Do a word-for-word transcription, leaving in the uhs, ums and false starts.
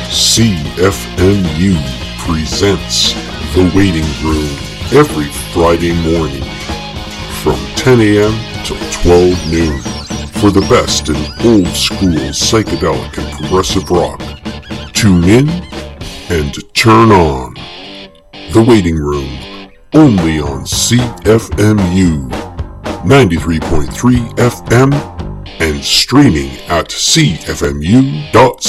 C F M U presents The Waiting Room every Friday morning from ten a.m. till twelve noon for the best in old school psychedelic and progressive rock. Tune in and turn on. The Waiting Room, only on C F M U ninety-three point three F M and streaming at c f m u dot